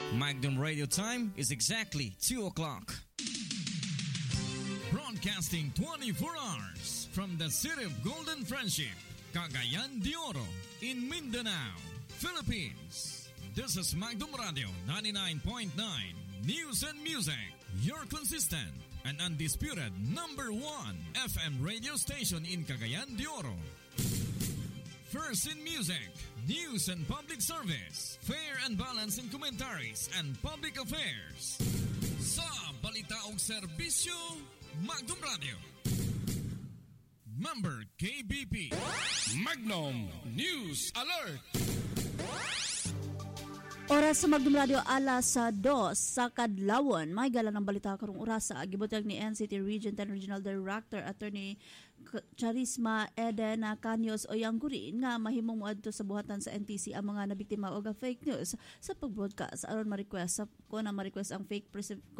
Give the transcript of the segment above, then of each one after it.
Magnum Radio time is exactly 2 o'clock. Broadcasting 24 hours from the city of Golden Friendship, Cagayan de Oro, in Mindanao, Philippines. This is Magnum Radio 99.9 News and Music, your consistent and undisputed number 1 FM radio station in Cagayan de Oro. First in music, news and public service, fair and balanced in commentaries and public affairs. Sa balita o serbisyo, Magnum Radio. Member KBP. Magnum News Alert. Oras sa Magnum Radio alas 2 sa kadlawon. May gala ng balita karong orasa. Gibutag ni NCT Region 10 Regional Director Attorney Charisma Eden Caños Oyanggurin nga mahimong muadto sa buhatan sa NTC ang mga nabiktima og fake news sa pag-broadcast aron ma-request ang fake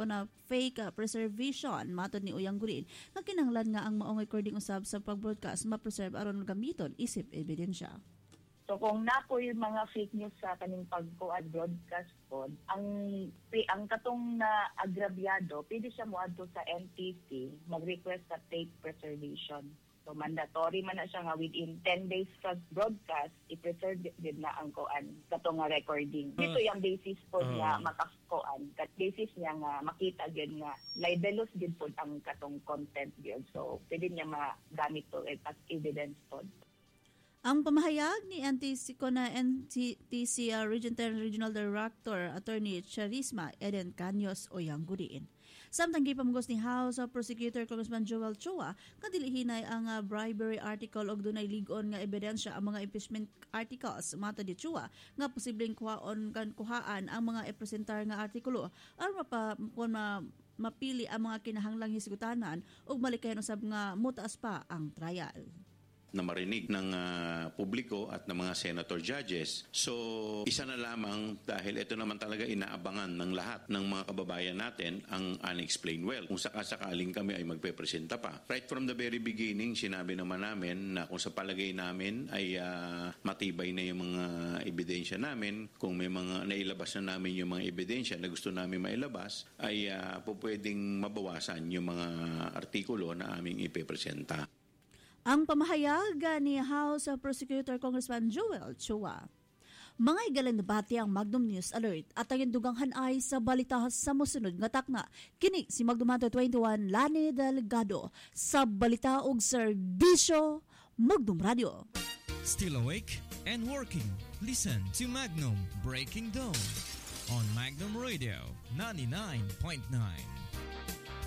preservation matod ni Oyanggurin nga kinahanglan nga ang maong recording usab sa pag-broadcast ma-preserve aron gamiton isip ebidensya. So kung napoy mga fake news sa kaning pagkuad broadcast pod, ang katong na agrabyado, pwede siya moadto sa NTC, mag-request sa tape preservation. So mandatory man na siya nga within 10 days sa broadcast, i-preserve din na ang kuan katong nga recording. Ito yung basis pod nga makakuan. Kat basis niya nga makita gyud nga libelous gyud pod ang katong content gyud. So pwede niya magamit to as evidence pod. Ang pamahayag ni NTC Region 10 Regional Director Attorney Charisma Eden Caños Oyanggurin. Samtang gipamugos ni House of Prosecutor Congressman Joel Chua nga dilihinay ang bribery article og dunay lig-on nga ebidensya ang mga impeachment articles matod ni Chua nga posibleng kuhaan ang mga ipresentar nga artikulo aron mapili ang mga kinahanglang hisgutanan ug malikayan usab nga mutaas pa ang trial na marinig ng publiko at ng mga senator judges. So, isa na lamang dahil ito naman talaga inaabangan ng lahat ng mga kababayan natin ang unexplained well. Kung sakasakaling kami ay magpepresenta pa. Right from the very beginning, sinabi naman namin na kung sa palagay namin ay matibay na yung mga ebidensya namin, kung may mga nailabas na namin yung mga ebidensya na gusto namin mailabas, ay pwedeng mabawasan yung mga artikulo na aming ipepresenta. Ang pamahayag ni House of Prosecutor Congressman Joel Chua. Mga igalan na bati ang Magnum News Alert at ang induganghan ay sa balita sa musunod nga takna. Kini si Magnum 21 Lani Delgado sa balita og serbisyo Magnum Radio. Still awake and working? Listen to Magnum Breaking Dawn on Magnum Radio 99.9.